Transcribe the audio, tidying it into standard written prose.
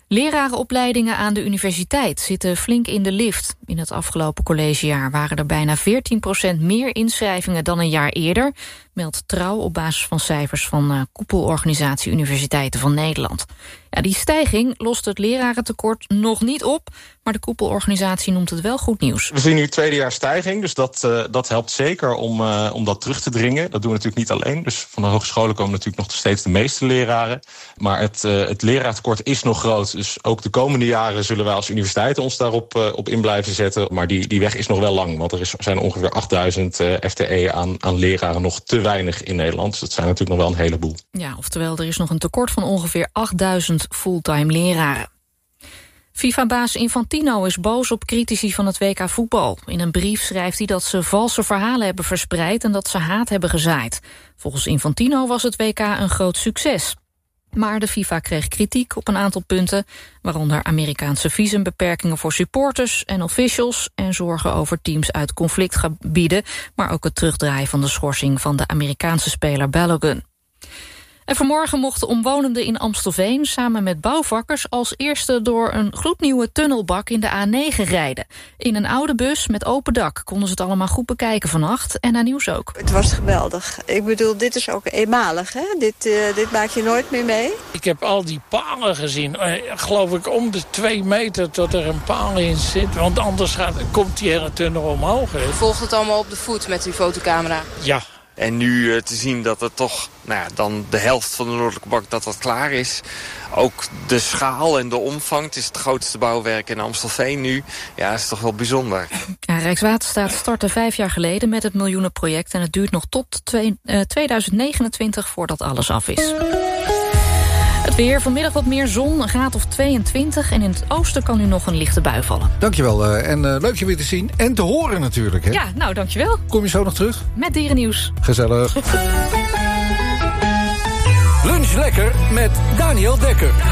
Lerarenopleidingen aan de universiteit zitten flink in de lift. In het afgelopen collegejaar waren er bijna 14% meer inschrijvingen dan een jaar eerder, meldt Trouw op basis van cijfers van koepelorganisatie Universiteiten van Nederland. Ja, die stijging lost het lerarentekort nog niet op, maar de koepelorganisatie noemt het wel goed nieuws. We zien nu tweedejaars stijging, dus dat helpt zeker om dat terug te dringen. Dat doen we natuurlijk niet alleen. Dus van de hogescholen komen natuurlijk nog steeds de meeste leraren. Maar het leraartekort is nog groot. Dus ook de komende jaren zullen wij als universiteiten ons daarop op in blijven zetten. Maar die weg is nog wel lang, want er zijn ongeveer 8000 FTE aan leraren nog te weinig in Nederland. Dus dat zijn natuurlijk nog wel een heleboel. Ja, oftewel er is nog een tekort van ongeveer 8000 fulltime leraren. FIFA-baas Infantino is boos op critici van het WK voetbal. In een brief schrijft hij dat ze valse verhalen hebben verspreid en dat ze haat hebben gezaaid. Volgens Infantino was het WK een groot succes. Maar de FIFA kreeg kritiek op een aantal punten, waaronder Amerikaanse visumbeperkingen voor supporters en officials en zorgen over teams uit conflictgebieden, maar ook het terugdraaien van de schorsing van de Amerikaanse speler Balogun. En vanmorgen mochten omwonenden in Amstelveen samen met bouwvakkers als eerste door een gloednieuwe tunnelbak in de A9 rijden. In een oude bus met open dak konden ze het allemaal goed bekijken vannacht en naar Nieuws ook. Het was geweldig. Ik bedoel, dit is ook eenmalig, hè? Dit maak je nooit meer mee. Ik heb al die palen gezien. Geloof ik om de 2 meter tot er een paal in zit. Want anders komt die hele tunnel omhoog. Hè. Volgt het allemaal op de voet met die fotocamera? Ja. En nu te zien dat het toch, dan de helft van de Noordelijke Bak dat klaar is. Ook de schaal en de omvang, het is het grootste bouwwerk in Amstelveen nu. Ja, dat is toch wel bijzonder. Ja, Rijkswaterstaat startte 5 jaar geleden met het miljoenenproject en het duurt nog tot 2029 voordat alles af is. Het weer, vanmiddag wat meer zon, een graad of 22... en in het oosten kan nu nog een lichte bui vallen. Dankjewel, en leuk je weer te zien en te horen natuurlijk. Hè? Ja, nou, dankjewel. Kom je zo nog terug? Met dierennieuws. Gezellig. Lunch lekker met Daniel Dekker.